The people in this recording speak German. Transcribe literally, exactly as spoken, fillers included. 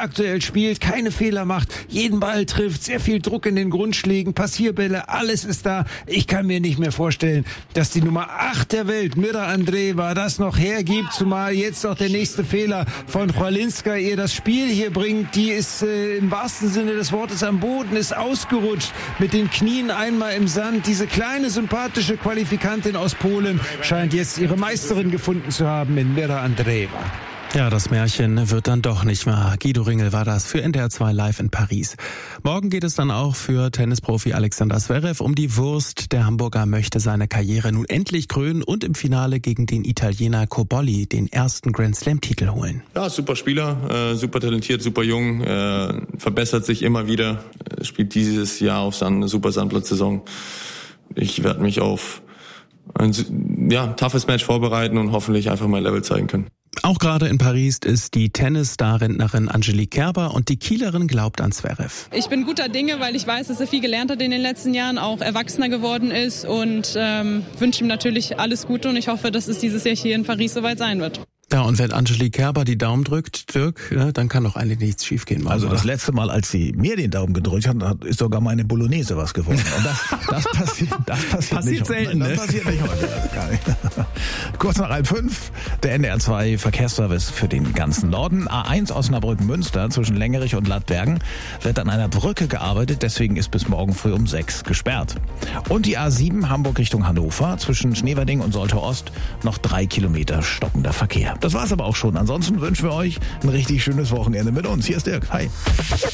aktuell spielt, keine Fehler macht, jeden Ball trifft, sehr viel Druck in den Grundschlägen, Passierbälle, alles ist da. Ich kann mir nicht mehr vorstellen, dass die Nummer acht der Welt, Mirra Andreeva, das noch hergibt, zumal jetzt noch der nächste Fehler von Chwalinska ihr das Spiel hier bringt. Die ist äh, im wahrsten Sinne des Wortes am Boden, ist ausgerutscht, mit den Knien einmal im Sand. Diese kleine, sympathische Qualifikantin aus Polen scheint jetzt ihre Meisterin gefunden zu haben in Mirra Andreeva. Ja, das Märchen wird dann doch nicht wahr. Guido Ringel war das für N D R zwei Live in Paris. Morgen geht es dann auch für Tennisprofi Alexander Zverev um die Wurst. Der Hamburger möchte seine Karriere nun endlich krönen und im Finale gegen den Italiener Cobolli den ersten Grand Slam-Titel holen. Ja, super Spieler, äh, super talentiert, super jung, äh, verbessert sich immer wieder, äh, spielt dieses Jahr auf Sand, eine super Sandplatzsaison. Ich werde mich auf ein ja, toughes Match vorbereiten und hoffentlich einfach mein Level zeigen können. Auch gerade in Paris ist die Tennis-Star-Rentnerin Angelique Kerber und die Kielerin glaubt an Zverev. Ich bin guter Dinge, weil ich weiß, dass er viel gelernt hat in den letzten Jahren, auch erwachsener geworden ist und ähm, wünsche ihm natürlich alles Gute und ich hoffe, dass es dieses Jahr hier in Paris soweit sein wird. Ja, und wenn Angelique Kerber die Daumen drückt, Dirk, ne, dann kann doch eigentlich nichts schiefgehen. Also das letzte Mal, als sie mir den Daumen gedrückt hat, ist sogar meine Bolognese was geworden. Und das, das passiert, das passiert, passiert nicht selten, heute. ne? Das passiert nicht heute. Gar nicht. Kurz nach halb fünf, der N D R zwei Verkehrsservice für den ganzen Norden. A eins Osnabrück-Münster zwischen Längerich und Lattbergen wird an einer Brücke gearbeitet, deswegen ist bis morgen früh um sechs gesperrt. Und die A sieben Hamburg Richtung Hannover zwischen Schneverding und Soltau Ost noch drei Kilometer stockender Verkehr. Das war's aber auch schon. Ansonsten wünschen wir euch ein richtig schönes Wochenende mit uns. Hier ist Dirk. Hi.